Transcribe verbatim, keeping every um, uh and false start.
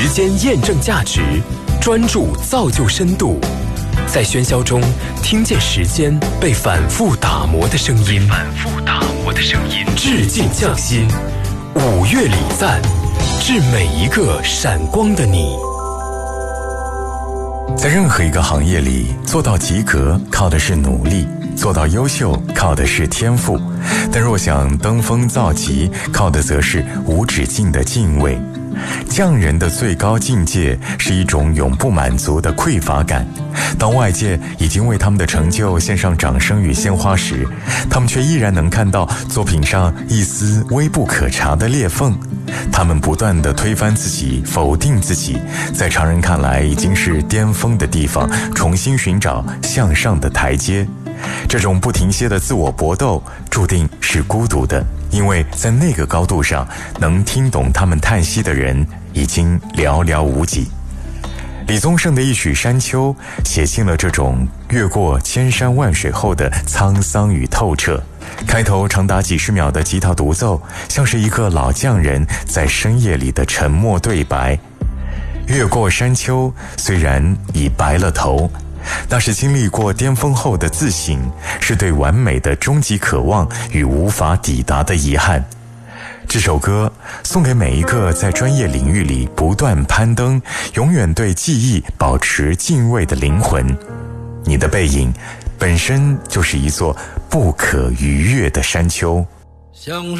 时间验证价值，专注造就深度，在喧嚣中听见时间被反复打磨的声音，反复打磨的声音，致敬匠心，五月礼赞，致每一个闪光的你。 在任何一个行业里，做到及格靠的是努力，做到优秀靠的是天赋，但若想登峰造极，靠的则是无止境的敬畏。匠人的最高境界是一种永不满足的匮乏感。当外界已经为他们的成就献上掌声与鲜花时，他们却依然能看到作品上一丝微不可察的裂缝。他们不断地推翻自己，否定自己，在常人看来已经是巅峰的地方，重新寻找向上的台阶。这种不停歇的自我搏斗注定是孤独的，因为在那个高度上，能听懂他们叹息的人已经寥寥无几。李宗盛的一曲《山丘》写尽了这种越过千山万水后的沧桑与透彻。开头长达几十秒的吉他独奏，像是一个老匠人在深夜里的沉默对白。越过山丘，虽然已白了头，那是经历过巅峰后的自省，是对完美的终极渴望与无法抵达的遗憾。这首歌送给每一个在专业领域里不断攀登，永远对技艺保持敬畏的灵魂。你的背影本身就是一座不可逾越的山丘。